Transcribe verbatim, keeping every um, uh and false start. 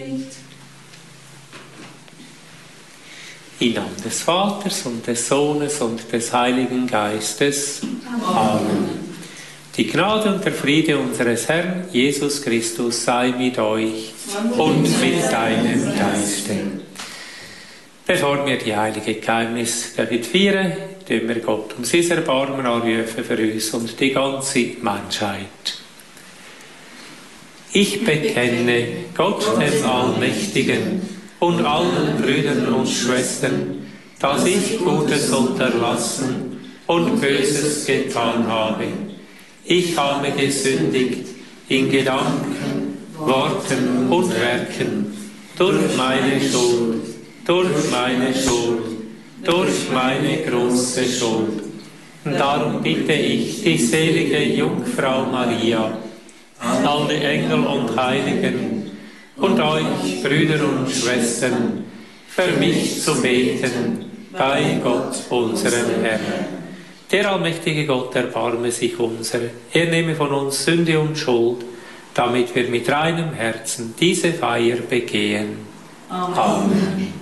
Im Namen des Vaters und des Sohnes und des Heiligen Geistes. Amen. Die Gnade und der Friede unseres Herrn Jesus Christus sei mit euch und mit deinem Geiste. Bevor wir die heilige Geheimnis der feiern, tun wir Gott um sein Erbarmen anrufen für uns und die ganze Menschheit. Ich bekenne Gott, dem Allmächtigen, und allen Brüdern und Schwestern, dass ich Gutes unterlassen und Böses getan habe. Ich habe gesündigt in Gedanken, Worten und Werken, durch meine Schuld, durch meine Schuld, durch meine große Schuld. Darum bitte ich die selige Jungfrau Maria, alle Engel und Heiligen und euch, Brüder und Schwestern, für mich zu beten bei Gott, unserem Herrn. Der allmächtige Gott erbarme sich unser, er nehme von uns Sünde und Schuld, damit wir mit reinem Herzen diese Feier begehen. Amen. Amen.